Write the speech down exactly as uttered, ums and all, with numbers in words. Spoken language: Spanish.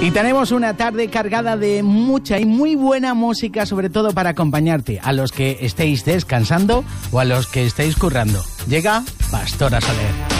Y tenemos una tarde cargada de mucha y muy buena música, sobre todo para acompañarte a los que estéis descansando o a los que estéis currando. Llega Pastora Soler.